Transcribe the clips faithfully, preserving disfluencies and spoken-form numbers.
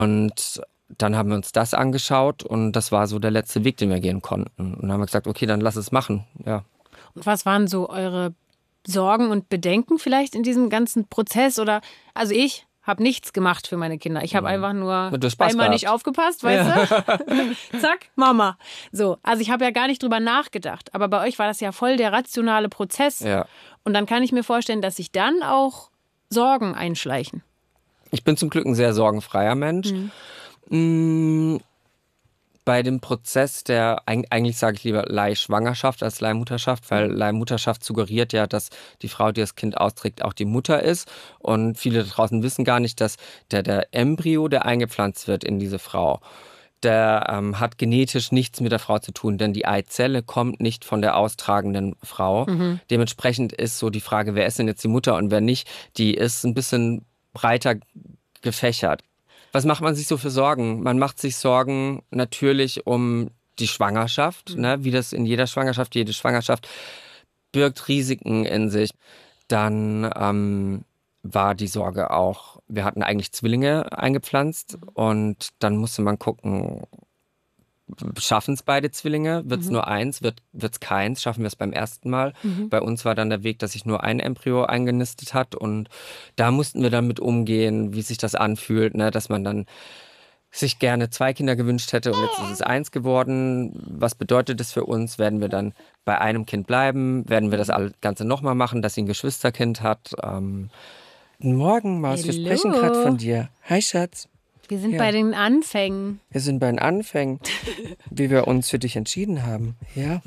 Und dann haben wir uns das angeschaut und das war so der letzte Weg, den wir gehen konnten. Und dann haben wir gesagt, okay, dann lass es machen. Ja. Und was waren so eure Sorgen und Bedenken vielleicht in diesem ganzen Prozess? Oder, also ich habe nichts gemacht für meine Kinder. Ich habe mhm. einfach nur einmal gehabt. Nicht aufgepasst, weißt ja. du? Zack, Mama. So, also ich habe ja gar nicht drüber nachgedacht. Aber bei euch war das ja voll der rationale Prozess. Ja. Und dann kann ich mir vorstellen, dass sich dann auch Sorgen einschleichen. Ich bin zum Glück ein sehr sorgenfreier Mensch. Mhm. Bei dem Prozess der, eigentlich sage ich lieber Leihschwangerschaft als Leihmutterschaft, weil Leihmutterschaft suggeriert ja, dass die Frau, die das Kind austrägt, auch die Mutter ist. Und viele da draußen wissen gar nicht, dass der, der Embryo, der eingepflanzt wird in diese Frau, der ähm, hat genetisch nichts mit der Frau zu tun, denn die Eizelle kommt nicht von der austragenden Frau. Mhm. Dementsprechend ist so die Frage, wer ist denn jetzt die Mutter und wer nicht, die ist ein bisschen breiter gefächert. Was macht man sich so für Sorgen? Man macht sich Sorgen natürlich um die Schwangerschaft, mhm. ne? Wie das in jeder Schwangerschaft, jede Schwangerschaft birgt Risiken in sich. Dann ähm, war die Sorge auch, wir hatten eigentlich Zwillinge eingepflanzt und dann musste man gucken, schaffen es beide Zwillinge? Wird es mhm. nur eins? Wird es keins? Schaffen wir es beim ersten Mal? Mhm. Bei uns war dann der Weg, dass sich nur ein Embryo eingenistet hat und da mussten wir dann mit umgehen, wie sich das anfühlt, ne? Dass man dann sich gerne zwei Kinder gewünscht hätte und jetzt ist es eins geworden. Was bedeutet das für uns? Werden wir dann bei einem Kind bleiben? Werden wir das Ganze nochmal machen, dass sie ein Geschwisterkind hat? Ähm, Guten Morgen, Maus, wir sprechen gerade von dir. Hi, Schatz. Wir sind ja. bei den Anfängen. Wir sind bei den Anfängen, wie wir uns für dich entschieden haben. Ja.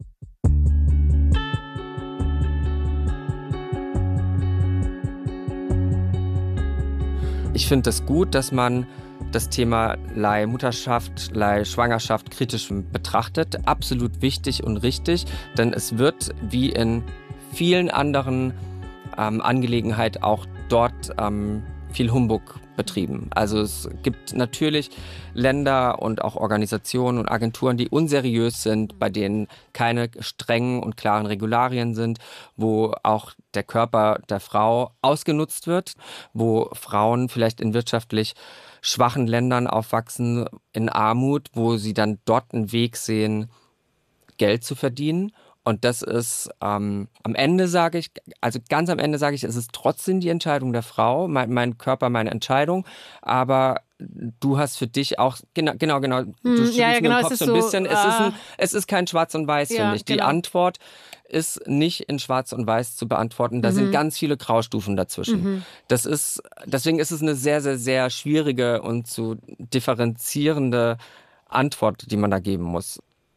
Ich finde es das gut, dass man das Thema Leihmutterschaft, Leihschwangerschaft kritisch betrachtet. Absolut wichtig und richtig, denn es wird wie in vielen anderen ähm, Angelegenheiten auch dort ähm, viel Humbug betrieben. Also es gibt natürlich Länder und auch Organisationen und Agenturen, die unseriös sind, bei denen keine strengen und klaren Regularien sind, wo auch der Körper der Frau ausgenutzt wird, wo Frauen vielleicht in wirtschaftlich schwachen Ländern aufwachsen, in Armut, wo sie dann dort einen Weg sehen, Geld zu verdienen. Und das ist ähm, am Ende sage ich, also ganz am Ende sage ich, es ist trotzdem die Entscheidung der Frau, mein, mein Körper, meine Entscheidung, aber du hast für dich auch, genau, genau, genau, du hm, schüttelst ja, ja, mir genau, den Kopf so ein bisschen, so, es, ah. ist ein, es ist kein Schwarz und Weiß, ja, finde ich. Die genau. Antwort ist nicht in Schwarz und Weiß zu beantworten, da mhm. sind ganz viele Graustufen dazwischen. Mhm. Das ist, deswegen ist es eine sehr, sehr, sehr schwierige und zu differenzierende Antwort, die man da geben muss.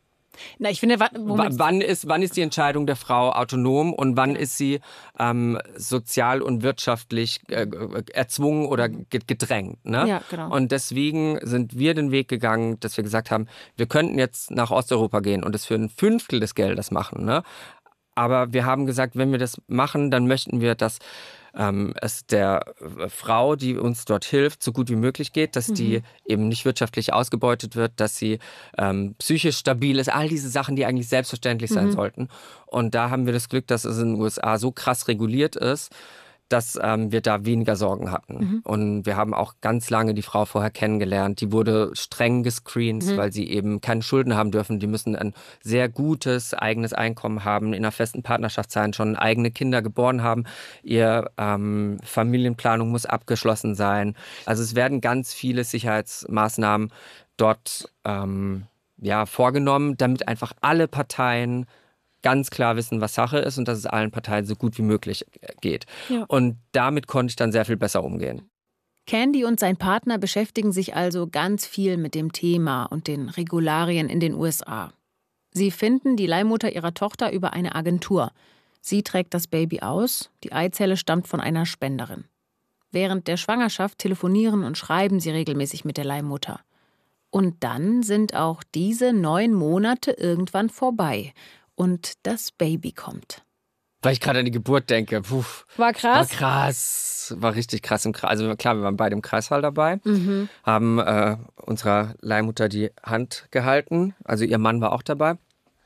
Na, ich finde, Moment. wann ist wann ist die Entscheidung der Frau autonom und wann ja. ist sie ähm, sozial und wirtschaftlich äh, erzwungen oder gedrängt, ne? Ja, genau. Und deswegen sind wir den Weg gegangen, dass wir gesagt haben, wir könnten jetzt nach Osteuropa gehen und das für ein Fünftel des Geldes machen, ne? Aber wir haben gesagt, wenn wir das machen, dann möchten wir, dass ähm, es der Frau, die uns dort hilft, so gut wie möglich geht, dass mhm. die eben nicht wirtschaftlich ausgebeutet wird, dass sie ähm, psychisch stabil ist, all diese Sachen, die eigentlich selbstverständlich sein mhm. sollten. Und da haben wir das Glück, dass es in den U S A so krass reguliert ist, dass ähm, wir da weniger Sorgen hatten. Mhm. Und wir haben auch ganz lange die Frau vorher kennengelernt. Die wurde streng gescreent, mhm. weil sie eben keine Schulden haben dürfen. Die müssen ein sehr gutes eigenes Einkommen haben, in einer festen Partnerschaft sein, schon eigene Kinder geboren haben. Ihr ähm, Familienplanung muss abgeschlossen sein. Also es werden ganz viele Sicherheitsmaßnahmen dort ähm, ja, vorgenommen, damit einfach alle Parteien ganz klar wissen, was Sache ist und dass es allen Parteien so gut wie möglich geht. Ja. Und damit konnte ich dann sehr viel besser umgehen. Candy und sein Partner beschäftigen sich also ganz viel mit dem Thema und den Regularien in den U S A. Sie finden die Leihmutter ihrer Tochter über eine Agentur. Sie trägt das Baby aus, die Eizelle stammt von einer Spenderin. Während der Schwangerschaft telefonieren und schreiben sie regelmäßig mit der Leihmutter. Und dann sind auch diese neun Monate irgendwann vorbei. Und das Baby kommt. Weil ich gerade an die Geburt denke. Puh, war krass? War krass. War richtig krass im Kreis. Also klar, wir waren beide im Kreissaal dabei, mhm. haben äh, unserer Leihmutter die Hand gehalten. Also ihr Mann war auch dabei.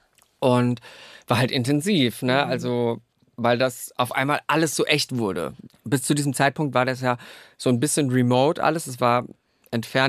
Und war halt intensiv, ne? Mhm. Also, weil das auf einmal alles so echt wurde. Bis zu diesem Zeitpunkt war das ja so ein bisschen remote alles. Es war entfernt